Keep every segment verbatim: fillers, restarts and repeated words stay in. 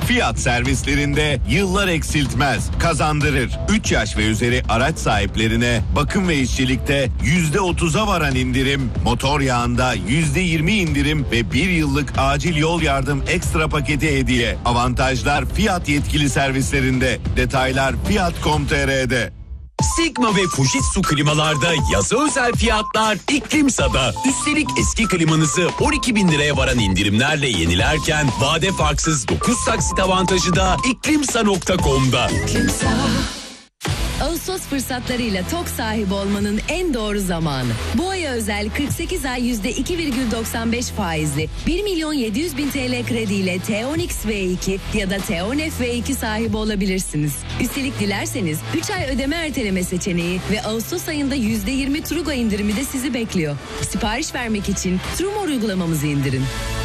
Fiyat servislerinde yıllar eksiltmez, kazandırır. üç yaş ve üzeri araç sahiplerine bakım ve işçilikte yüzde otuza varan indirim, motor yağında yüzde yirmi indirim ve bir yıllık acil yol yardım ekstra paketi hediye. Avantajlar Fiyat yetkili servislerinde. Detaylar fiyat nokta com nokta tr'de. Sigma ve Fujitsu klimalarda yaza özel fiyatlar İklimsa'da. Üstelik eski klimanızı on iki bin liraya varan indirimlerle yenilerken vade farksız dokuz taksit avantajı da iklimsa nokta com'da. İklimsa. Ağustos fırsatlarıyla TOK sahibi olmanın en doğru zamanı. Bu aya özel kırk sekiz ay yüzde iki virgül doksan beş faizli bir milyon yedi yüz bin T L krediyle T on X V iki ya da T on F V iki sahibi olabilirsiniz. Üstelik dilerseniz üç ay ödeme erteleme seçeneği ve Ağustos ayında yüzde yirmi Trugo indirimi de sizi bekliyor. Sipariş vermek için Trumor uygulamamızı indirin.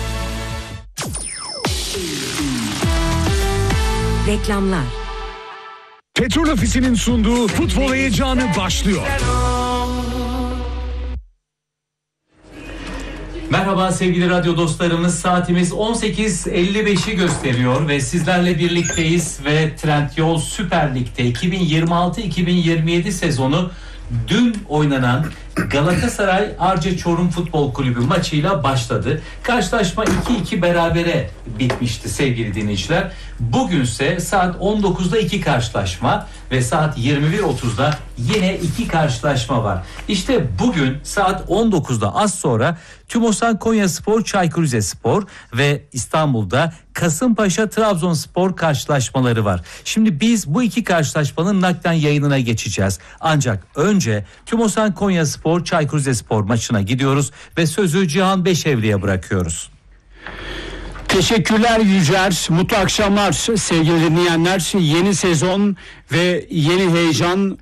Reklamlar. Petrol Ofisi'nin sunduğu futbol heyecanı başlıyor. Merhaba sevgili radyo dostlarımız, saatimiz on sekiz elli beşi gösteriyor ve sizlerle birlikteyiz ve Trendyol Süper Lig'de iki bin yirmi altı iki bin yirmi yedi sezonu dün oynanan Galatasaray Arca Çorum Futbol Kulübü maçıyla başladı. Karşılaşma iki iki berabere bitmişti sevgili dinleyiciler. Bugünse saat on dokuzda iki karşılaşma ve saat yirmi bir otuzda yine iki karşılaşma var. İşte bugün saat on dokuzda az sonra TÜMOSAN Konyaspor Çaykur Rizespor ve İstanbul'da Kasımpaşa Trabzonspor karşılaşmaları var. Şimdi biz bu iki karşılaşmanın naklen yayınına geçeceğiz. Ancak önce TÜMOSAN Konyaspor Çaykur Rizespor maçına gidiyoruz ve sözü Cihan Beşevli'ye bırakıyoruz. Teşekkürler Yücer. Mutlu akşamlar sevgili dinleyenler. Yeni sezon ve yeni heyecan.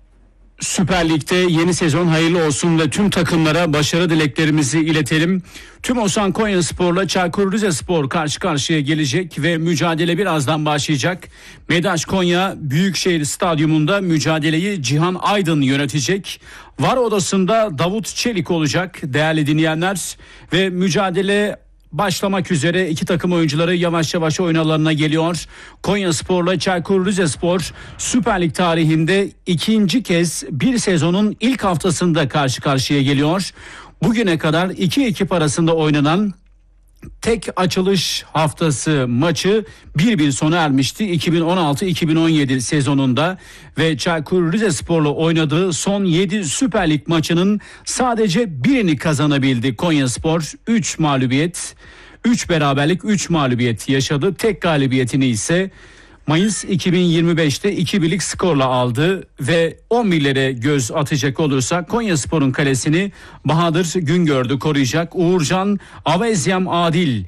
Süper Lig'de yeni sezon hayırlı olsun ve tüm takımlara başarı dileklerimizi iletelim. TÜMOSAN Konyaspor'la Çaykur Rizespor karşı karşıya gelecek ve mücadele birazdan başlayacak. Medaş Konya Büyükşehir Stadyumunda mücadeleyi Cihan Aydın yönetecek. VAR odasında Davut Çelik olacak değerli dinleyenler ve mücadele başlamak üzere. İki takım oyuncuları yavaş yavaş oyun alanına geliyor. Konyaspor'la Çaykur Rizespor Süper Lig tarihinde ikinci kez bir sezonun ilk haftasında karşı karşıya geliyor. Bugüne kadar iki ekip arasında oynanan tek açılış haftası maçı bir bir sona ermişti iki bin on altı iki bin on yedi sezonunda ve Çaykur Rizespor'la oynadığı son yedi Süper Lig maçının sadece birini kazanabildi Konyaspor. üç mağlubiyet, üç beraberlik, üç mağlubiyet yaşadı. Tek galibiyetini ise Mayıs iki bin yirmi beşte iki birlik skorla aldı ve on birlere göz atacak olursak Konyaspor'un kalesini Bahadır Güngördü koruyacak. Uğurcan, Avezyam Adil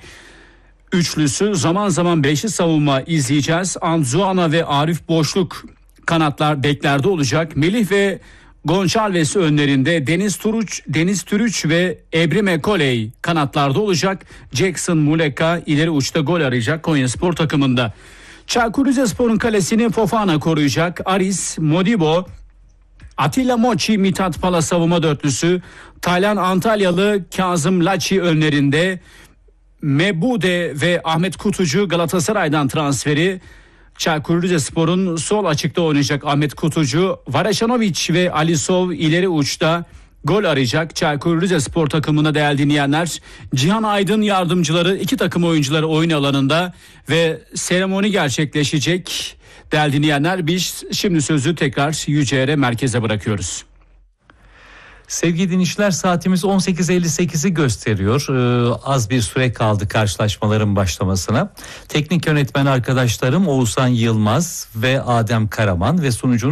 üçlüsü, zaman zaman beşli savunma izleyeceğiz. Anzuana ve Arif Boşluk kanatlar beklerde olacak. Melih ve Gonçalves önlerinde, Deniz Turuç, Deniz Türüç ve Ebrime Koley kanatlarda olacak. Jackson Muleka ileri uçta gol arayacak Konyaspor takımında. Çaykur Rizespor'un kalesini Fofana koruyacak. Aris, Modibo, Atilla Mochi, Mithat Pala savunma dörtlüsü. Taylan Antalyalı, Kazım Laçi önlerinde. Mebude ve Ahmet Kutucu Galatasaray'dan transferi. Çaykur Rizespor'un sol açıkta oynayacak Ahmet Kutucu. Varaşanovic ve Alisov ileri uçta gol arayacak Çaykur Rizespor takımına değerli dinleyenler. Cihan Aydın yardımcıları, iki takım oyuncuları oyun alanında ve seremoni gerçekleşecek değerli dinleyenler. Biz şimdi sözü tekrar Yüceğer'e, merkeze bırakıyoruz. Sevgili dinleyiciler, saatimiz on sekiz elli sekizi gösteriyor. Ee, az bir süre kaldı karşılaşmaların başlamasına. Teknik yönetmen arkadaşlarım Oğuzhan Yılmaz ve Adem Karaman ve sunucunun